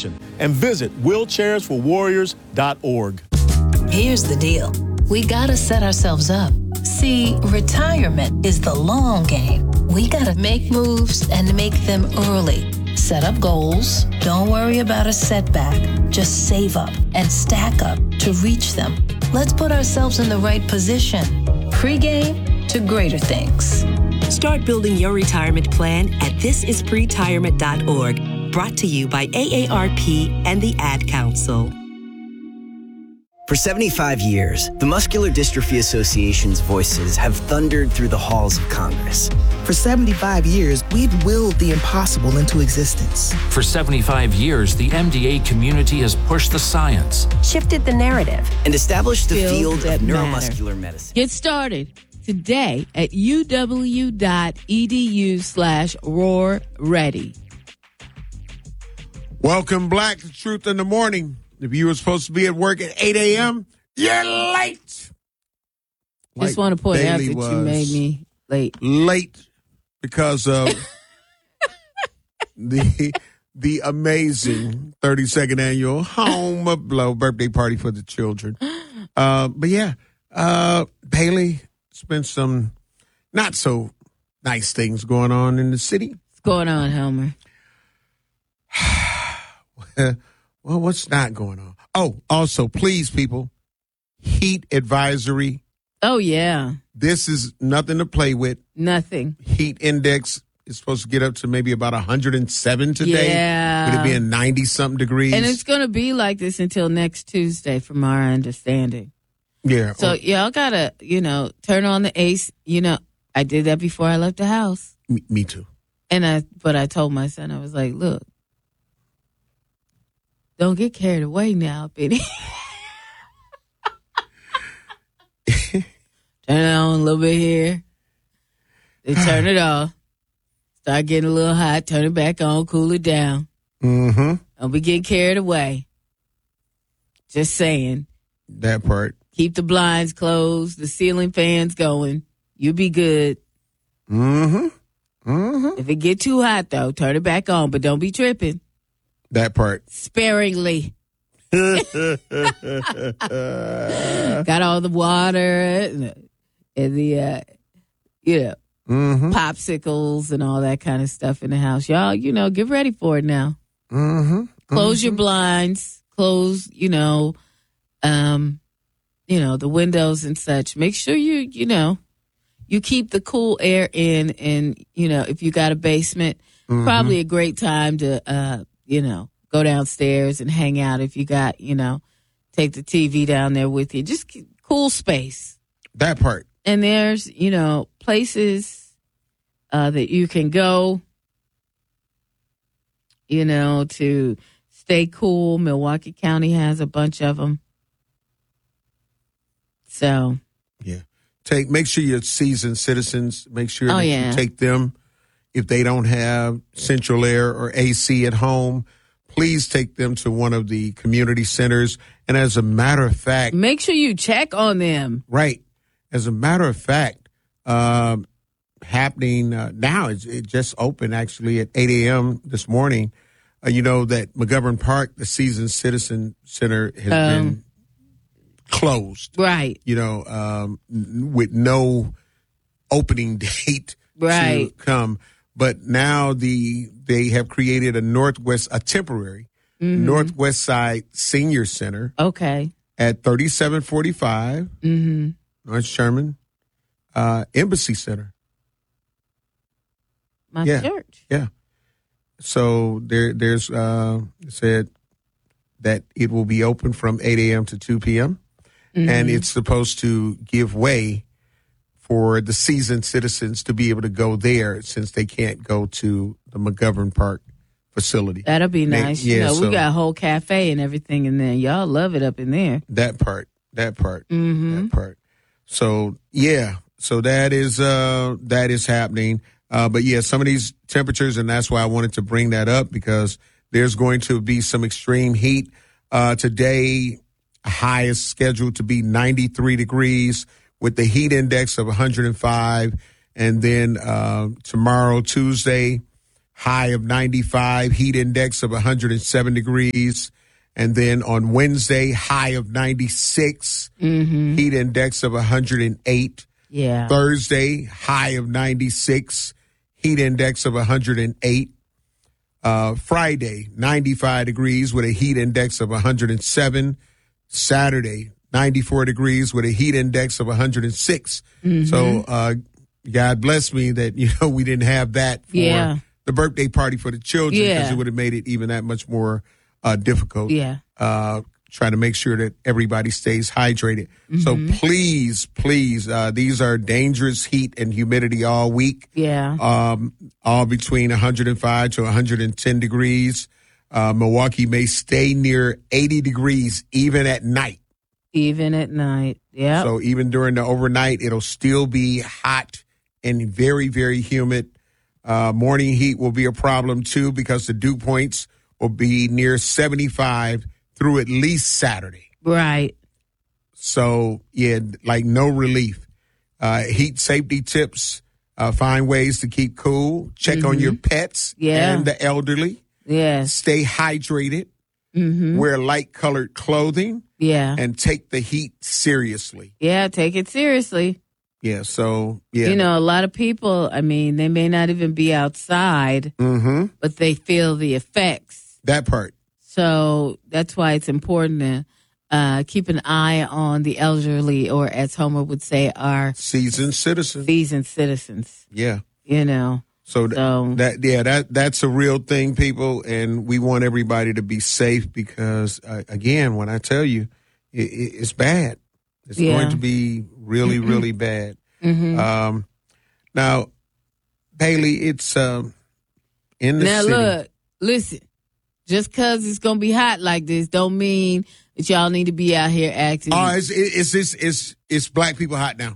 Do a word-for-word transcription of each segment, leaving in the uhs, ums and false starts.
nation and visit wheelchairs for warriors dot org. Here's the deal. We gotta set ourselves up. See, retirement is the long game. We gotta make moves and make them early. Set up goals. Don't worry about a setback. Just save up and stack up to reach them. Let's put ourselves in the right position. Pre-game to greater things. Start building your retirement plan at this is pretirement dot org. Brought to you by A A R P and the Ad Council. For seventy-five years, the Muscular Dystrophy Association's voices have thundered through the halls of Congress. For seventy-five years, we've willed the impossible into existence. For seventy-five years, the M D A community has pushed the science, shifted the narrative, and established the Field field of neuromuscular matter. medicine. Get started today at uw.edu slash roar ready. Welcome, Black to Truth in the Morning. If you were supposed to be at work at eight a.m., you're late. Just Like want to point out Bailey that you was made me late. Late because of the the amazing thirty-second annual Home of Blow birthday party for the children. Uh, but yeah, uh, Bailey, it's been some not so nice things going on in the city. What's going on, Helmer? Well, what's not going on? Oh, also, please, people, heat advisory. Oh, yeah. This is nothing to play with. Nothing. Heat index is supposed to get up to maybe about one hundred seven today. Yeah. With it being ninety-something degrees. And it's going to be like this until next Tuesday, from our understanding. Yeah. So, oh, y'all got to, you know, turn on the A C. You know, I did that before I left the house. Me, me too. And I, but I told my son, I was like, look, don't get carried away now, Benny. Turn it on a little bit here. Then turn it off. Start getting a little hot. Turn it back on. Cool it down. Mm-hmm. Don't be getting carried away. Just saying. That part. Keep the blinds closed. The ceiling fans going. You'll be good. Mm-hmm. Mm-hmm. If it get too hot, though, turn it back on. But don't be tripping. That part. Sparingly. Got all the water and, and the, uh, you know, mm-hmm. popsicles and all that kind of stuff in the house. Y'all, you know, get ready for it now. Mm-hmm. Close mm-hmm. your blinds. Close, you know, um, you know, the windows and such. Make sure you, you know, you keep the cool air in. And, you know, if you got a basement, mm-hmm. probably a great time to, uh, you know, go downstairs and hang out if you got, you know, take the T V down there with you. Just cool space. That part. And there's, you know, places uh, that you can go, you know, to stay cool. Milwaukee County has a bunch of them. So. Yeah. Take, make sure you're seasoned citizens. Make sure oh, that yeah. you take them. If they don't have central air or A C at home, please take them to one of the community centers. And as a matter of fact, make sure you check on them. Right. As a matter of fact, um, happening uh, now, it's, it just opened actually at eight a.m. this morning. Uh, you know that McGovern Park, the Seasoned Citizen Center, has um, been closed. Right. You know, um, with no opening date right. to come. But now the they have created a Northwest, a temporary mm-hmm. Northwest Side Senior Center. Okay. At thirty-seven forty-five mm-hmm. North Sherman uh, Embassy Center. My yeah. church. Yeah. So there, there's uh, said that it will be open from eight a.m. to two p.m. Mm-hmm. and it's supposed to give way for the seasoned citizens to be able to go there since they can't go to the McGovern Park facility. That'll be nice. They, yeah, you know, so we got a whole cafe and everything in there. Y'all love it up in there. That part, that part, mm-hmm. that part. So, yeah, so that is uh, that is happening. Uh, but, yeah, some of these temperatures, and that's why I wanted to bring that up because there's going to be some extreme heat. Uh, today, high is scheduled to be ninety-three degrees. With the heat index of one hundred five, and then uh, tomorrow, Tuesday, high of ninety-five, heat index of one hundred seven degrees. And then on Wednesday, high of ninety-six, Mm-hmm. heat index of one hundred eight. Yeah. Thursday, high of ninety-six, heat index of one hundred eight. Uh, Friday, ninety-five degrees with a heat index of one hundred seven. Saturday, ninety-four degrees with a heat index of one hundred six. Mm-hmm. So uh, God bless me that, you know, we didn't have that for Yeah. the birthday party for the children, because Yeah. it would have made it even that much more uh, difficult. Yeah. Uh, trying to make sure that everybody stays hydrated. Mm-hmm. So please, please, uh, these are dangerous heat and humidity all week. Yeah. Um, all between one hundred five to one hundred ten degrees. Uh, Milwaukee may stay near eighty degrees even at night. Even at night. Yeah. So even during the overnight, it'll still be hot and very, very humid. Uh, morning heat will be a problem too, because the dew points will be near seventy-five through at least Saturday. Right. So, yeah, like no relief. Uh, heat safety tips, uh, find ways to keep cool. Check Mm-hmm. on your pets Yeah. and the elderly. Yes. Stay hydrated. Mm-hmm. Wear light-colored clothing. Yeah. And take the heat seriously. Yeah. Take it seriously. Yeah, so, yeah. You know, a lot of people, I mean, they may not even be outside, Mm-hmm. but they feel the effects. That part. So that's why it's important to uh, keep an eye on the elderly, or as Homer would say, our Seasoned citizen. seasoned citizens. Yeah. You know. So, th- So- that yeah, that that's a real thing, people, and we want everybody to be safe, because uh, again, when I tell you, it, it, it's bad. It's Yeah. going to be really, really bad. Mm-hmm. Um, now, Bailey, it's um, in the Now city. look, listen. Just because it's gonna be hot like this, don't mean that y'all need to be out here acting. Oh, it's it's it's it's it's black people hot now.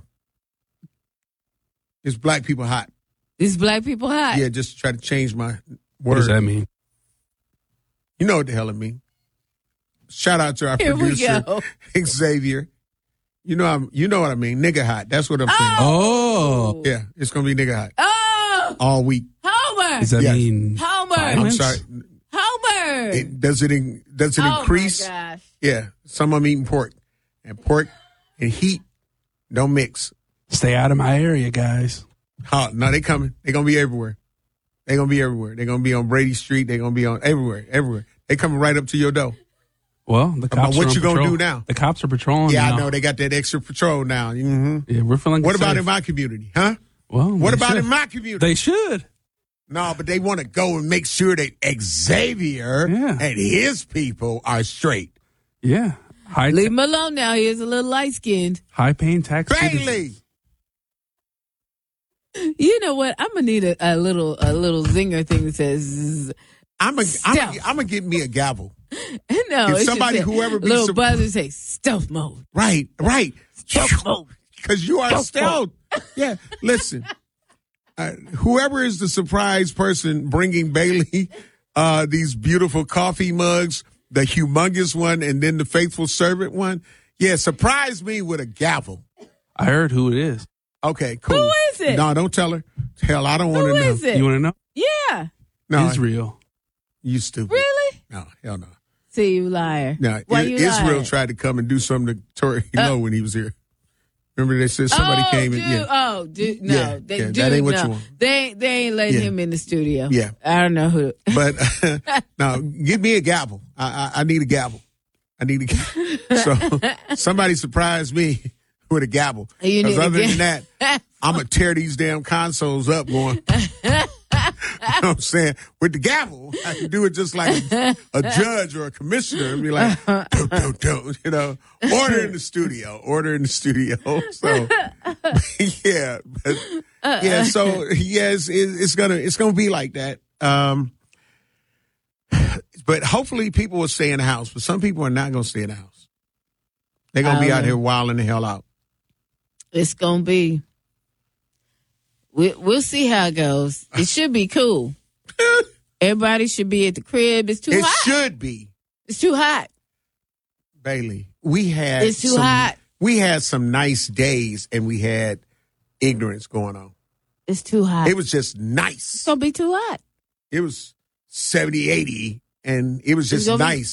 It's black people hot. It's black people hot. Yeah, just try to change my word. What does that mean? You know what the hell it means. Shout out to our Here we producer, go. Xavier. You know I'm. You know what I mean. Nigga hot. That's what I'm saying. Oh, Yeah, it's gonna be nigga hot Oh, all week. Homer. does that Yes. mean Homer. I'm violence? sorry. Homer. It, does it in, does it oh increase? my gosh. Yeah. Some of them eating pork, and pork and heat don't mix. Stay out of my area, guys. Huh, no, they coming. They gonna be everywhere. They gonna be everywhere. They gonna be on Brady Street. They gonna be on everywhere, everywhere. They coming right up to your door. Well, the About cops what are on you gonna patrol. do now? The cops are patrolling Yeah, now. I know they got that extra patrol now. hmm Yeah, we're feeling What about safe. in my community, huh? Well, What they about should. in my community? They should. No, but they want to go and make sure that Xavier Yeah. and his people are straight. Yeah. High, Leave him alone now. He is a little light skinned. high paying tax. Bailey, You know what? I'm gonna need a, a little a little zinger thing that says zzz. I'm a, I'm a, Stealth. I'm gonna get me a gavel. No. If it should somebody, say- whoever be little sup- buzzer say stealth mode. Right, right. Stealth mode. Because you are stealth. Yeah, listen. Uh, whoever is the surprise person bringing Bailey uh, these beautiful coffee mugs, the humongous one, and then the faithful servant one, yeah, surprise me with a gavel. I heard who it is. Okay, cool. Who is it? No, don't tell her. Hell, I don't want Who to know. is it? You want to know? Yeah. No, Israel. you stupid. Really? No, hell no. See, you liar. No, Why I- you Israel lying? tried to come and do something to Tori Lowe when he was here. Remember they said somebody oh, came dude, and yeah. oh, dude, no, Yeah, they, yeah, dude, that ain't what no. you want. They ain't, they ain't letting Yeah. him in the studio. Yeah. I don't know who. But now, give me a gavel. I, I, I need a gavel. I need a gavel. So somebody surprised me with a gavel. You need Because a other ga- than that, I'm going to tear these damn consoles up going. You know what I'm saying? With the gavel, I can do it just like a, a judge or a commissioner and be like, don't, don't, don't, you know, order in the studio, order in the studio. So, yeah, but, yeah, so, yes, it, it's going to, it's going to be like that. Um, but hopefully people will stay in the house, but some people are not going to stay in the house. They're going to be out here wilding the hell out. It's gonna be. We, we'll see how it goes. It should be cool. Everybody should be at the crib. It's too It hot. should be. It's too hot. Bailey, we had It's too some, hot. We had some nice days and we had ignorance going on. It's too hot. It was just It's nice. gonna be too hot. it was seventy, eighty, and it was It was just over- nice.